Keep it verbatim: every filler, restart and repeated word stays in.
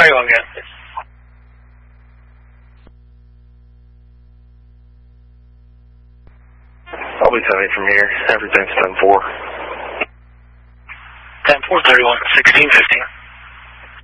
thirty-one, again. I'll be coming from here. Everything's ten four. ten four, thirty-one, sixteen fifteen.